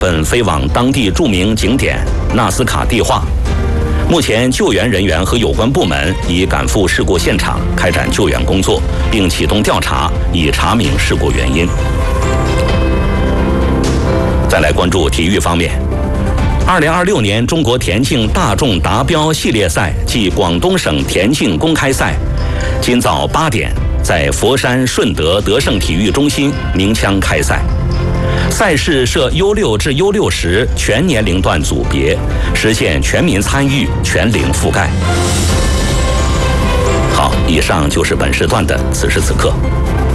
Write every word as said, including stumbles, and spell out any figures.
本飞往当地著名景点纳斯卡地化。目前，救援人员和有关部门已赶赴事故现场开展救援工作，并启动调查，以查明事故原因。再来关注体育方面。二零二六年中国田径大众达标系列赛暨广东省田径公开赛，今早八点在佛山顺德德胜体育中心鸣枪开赛。赛事设 U 六 至 U 六十 全年龄段组别，实现全民参与、全龄覆盖。好，以上就是本时段的此时此刻。